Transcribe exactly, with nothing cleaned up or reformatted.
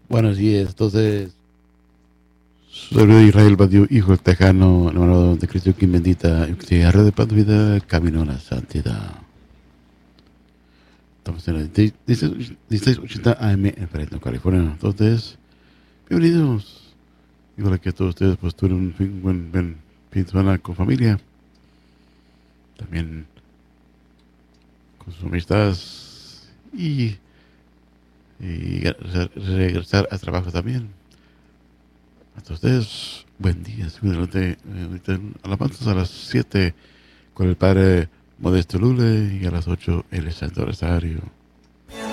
Buenos días, entonces, soy Israel Badiou, hijo del tejano, hermano de Cristo, quien bendita, y que red de pan de vida, camino a la santidad. Estamos en el dieciséis ochenta A M en Fresno, California. Entonces, bienvenidos. Igual que todos ustedes, pues tuvieron un fin, buen, buen fin de semana con familia. También con sus amistades. Y, y regresar a trabajo también. A todos ustedes, buen día. Seguramente, eh, alabanzas a las siete con el padre Modesto Lule y a las ocho el Santo Rosario.